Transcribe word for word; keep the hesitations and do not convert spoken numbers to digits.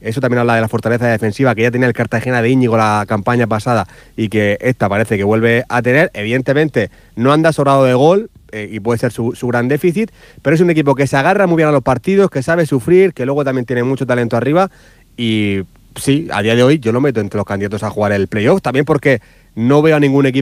Eso también habla de la fortaleza defensiva que ya tenía el Cartagena de Íñigo la campaña pasada y que esta parece que vuelve a tener. Evidentemente no anda sobrado de gol eh, y puede ser su, su gran déficit, pero es un equipo que se agarra muy bien a los partidos, que sabe sufrir, que luego también tiene mucho talento arriba y sí, a día de hoy yo lo meto entre los candidatos a jugar el playoff, también porque no veo a ningún equipo